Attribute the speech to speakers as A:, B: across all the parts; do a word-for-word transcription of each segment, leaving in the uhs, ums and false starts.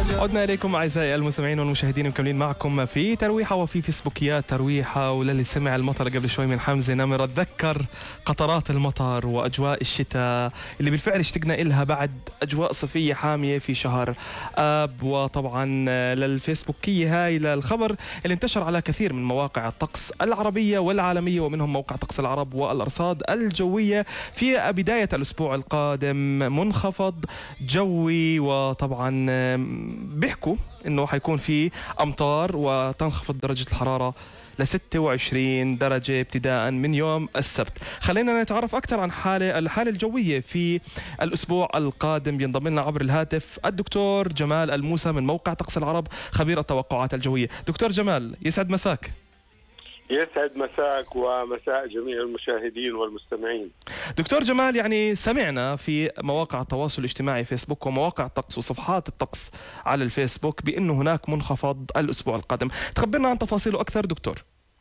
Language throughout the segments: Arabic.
A: عدنا إليكم أعزائي المستمعين والمشاهدين، مكملين معكم في ترويحة وفي فيسبوكيات ترويحة. وللي سمع المطر قبل شوي من حمزة نمر تذكر قطرات المطر وأجواء الشتاء اللي بالفعل اشتقنا إلها بعد أجواء صيفية حامية في شهر آب. وطبعا للفيسبوكية هاي للخبر اللي انتشر على كثير من مواقع الطقس العربية والعالمية ومنهم موقع طقس العرب والأرصاد الجوية. في بداية الأسبوع القادم منخفض جوي، وطبعا بيحكوا انه حيكون في امطار وتنخفض درجة الحرارة ل ستة وعشرين درجة ابتداء من يوم السبت. خلينا نتعرف اكثر عن حالة الحالة الجوية في الاسبوع القادم. ينضم لنا عبر الهاتف الدكتور جمال الموسى من موقع طقس العرب خبير التوقعات الجوية. دكتور جمال يسعد مساك.
B: يسعد مساك ومساء جميع المشاهدين والمستمعين.
A: دكتور جمال، يعني سمعنا في مواقع التواصل الاجتماعي فيسبوك ومواقع الطقس وصفحات الطقس على الفيسبوك بأنه هناك منخفض الأسبوع القادم. تخبرنا عن تفاصيله أكثر دكتور.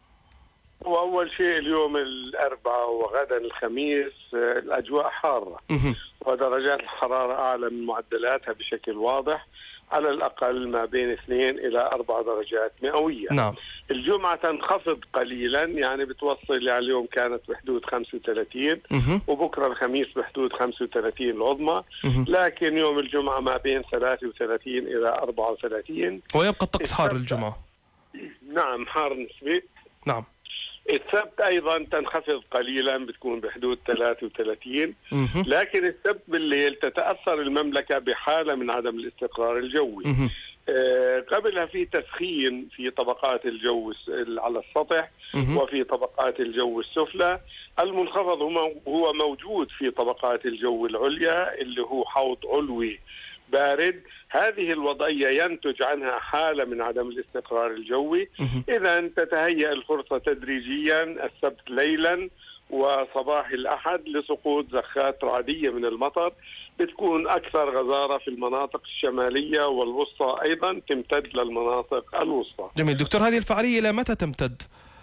B: وأول شيء اليوم الأربعاء وغدا الخميس الأجواء حارة ودرجات الحرارة أعلى من معدلاتها بشكل واضح، على الأقل ما بين اثنين إلى أربع درجات مئوية.
A: نعم.
B: الجمعة تنخفض قليلا، يعني بتوصل يعني اليوم كانت بحدود خمسة وثلاثين وبكرة الخميس بحدود خمسة وثلاثين العظمى، لكن يوم الجمعة ما بين ثلاثة وثلاثين إلى أربعة وثلاثين.
A: ويبقى الطقس حار الجمعة.
B: نعم حار نسبي.
A: نعم.
B: السبت أيضا تنخفض قليلا بتكون بحدود ثلاثة وثلاثين، لكن السبت بالليل تتأثر المملكة بحالة من عدم الاستقرار الجوي. آه قبلها في تسخين في طبقات الجو على السطح وفي طبقات الجو السفلى. المنخفض هو موجود في طبقات الجو العليا اللي هو حوض علوي بارد. هذه الوضعية ينتج عنها حالة من عدم الاستقرار الجوي. إذا تتهيأ الفرصة تدريجيا السبت ليلا وصباح الأحد لسقوط زخات رعدية من المطر، بتكون أكثر غزارة في المناطق الشمالية والوسطى، أيضا تمتد للمناطق الوسطى.
A: جميل دكتور، هذه الفعالية إلى متى تمتد؟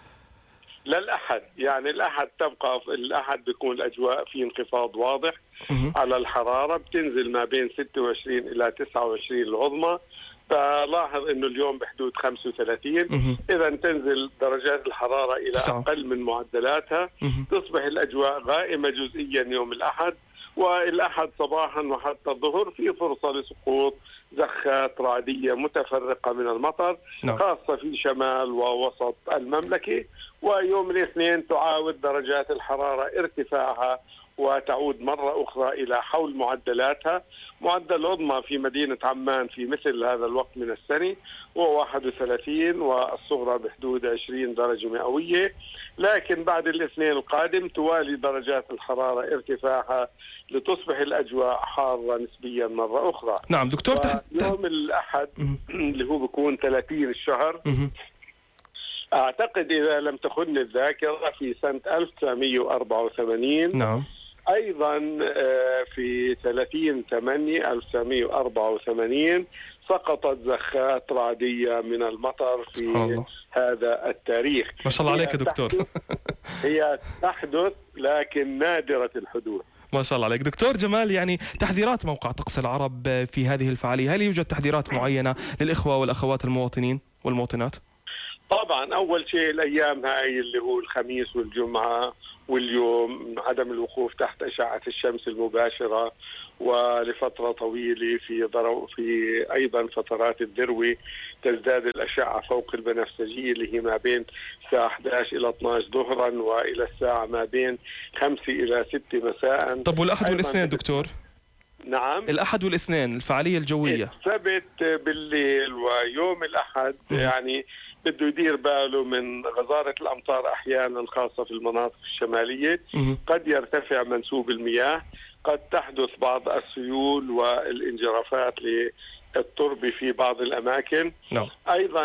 B: للأحد، يعني الأحد تبقى الأحد بيكون الأجواء في انخفاض واضح على الحرارة، بتنزل ما بين ستة وعشرين إلى تسعة وعشرين العظمى. فلاحظ إنه اليوم بحدود خمسة وثلاثين، إذا تنزل درجات الحرارة إلى أقل من معدلاتها. تصبح الأجواء غائمة جزئيا يوم الأحد، والأحد صباحا وحتى الظهر في فرصة لسقوط زخات رعدية متفرقة من المطر
A: نعم.
B: خاصة في شمال ووسط المملكة. ويوم الاثنين تعاود درجات الحرارة ارتفاعها وتعود مرة أخرى إلى حول معدلاتها. معدل العظمى في مدينة عمان في مثل هذا الوقت من السنة هو واحد وثلاثين والصغرى بحدود عشرين درجة مئوية. لكن بعد الاثنين القادم توالي درجات الحرارة ارتفاعها لتصبح الأجواء حارة نسبيا مرة أخرى.
A: نعم دكتور.
B: يوم الأحد اللي هو بيكون ثلاثين الشهر، أعتقد إذا لم تخن الذاكرة في سنة ألف وتسعمئة وأربعة وثمانين
A: نعم.
B: أيضا في ثلاثين ثمانية ألف وتسعمئة وأربعة وثمانين سقطت زخات رعدية من المطر في هذا التاريخ.
A: ما شاء الله عليك يا دكتور.
B: هي تحدث لكن نادرة الحدوث.
A: ما شاء الله عليك دكتور جمال. يعني تحذيرات موقع طقس العرب في هذه الفعالية، هل يوجد تحذيرات معينة للإخوة والأخوات المواطنين والمواطنات؟
B: طبعا أول شيء الأيام هاي اللي هو الخميس والجمعة واليوم عدم الوقوف تحت أشعة الشمس المباشرة ولفترة طويلة. في ضرو في أيضا فترات الذروة تزداد الأشعة فوق البنفسجية اللي هي ما بين الساعة أحد عشر إلى اثني عشر ظهرا وإلى الساعة ما بين خمسة إلى ستة مساء.
A: طب والأحد والاثنين دكتور؟
B: نعم
A: الأحد والاثنين الفعالية الجوية.
B: السبت بالليل ويوم الأحد يعني بده يدير باله من غزارة الأمطار أحيانا خاصة في المناطق الشمالية. قد يرتفع منسوب المياه، قد تحدث بعض السيول والانجرافات للتربة في بعض الأماكن.
A: no.
B: أيضا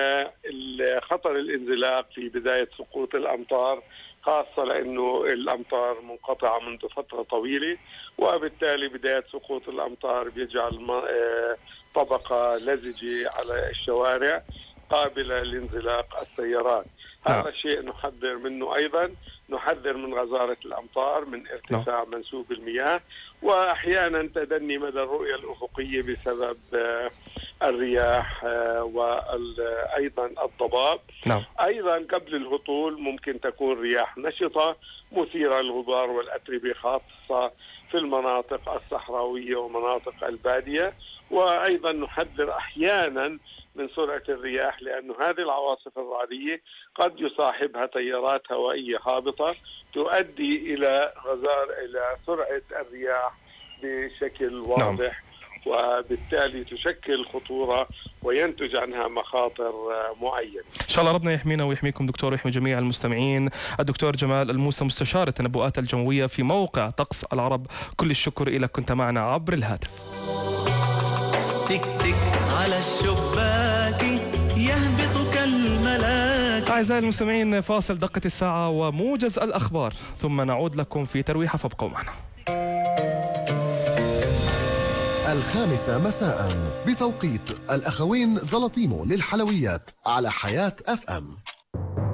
B: خطر الانزلاق في بداية سقوط الأمطار، خاصة لأنه الأمطار منقطعة منذ فترة طويلة، وبالتالي بداية سقوط الأمطار بيجعل طبقة لزجة على الشوارع قابلة لانزلاق السيارات. هذا الشيء نحذر منه. أيضا نحذر من غزارة الأمطار، من ارتفاع منسوب المياه، وأحيانا تدني مدى الرؤية الأفقية بسبب الرياح وأيضا الضباب.
A: نعم.
B: أيضا قبل الهطول ممكن تكون رياح نشطة مثيرة للغبار والأتربة، خاصة في المناطق الصحراوية ومناطق البادية. وأيضا نحذر أحيانا من سرعة الرياح، لأن هذه العواصف الرعدية قد يصاحبها تيارات هوائية هابطة تؤدي إلى غزار إلى سرعة الرياح بشكل واضح. نعم. وبالتالي تشكل خطورة وينتج عنها مخاطر معينة.
A: إن شاء الله ربنا يحمينا ويحميكم دكتور، ويحمي جميع المستمعين. الدكتور جمال الموسى، مستشار التنبؤات الجوية في موقع طقس العرب، كل الشكر لك، كنت معنا عبر الهاتف.
C: تك تك على الشباك يهبط كالملاك.
A: أعزائي المستمعين، فاصل دقة الساعة وموجز الأخبار، ثم نعود لكم في ترويحة، فابقوا معنا.
D: الخامسة مساء بتوقيت الأخوين زلطيمو للحلويات على حياة أف أم.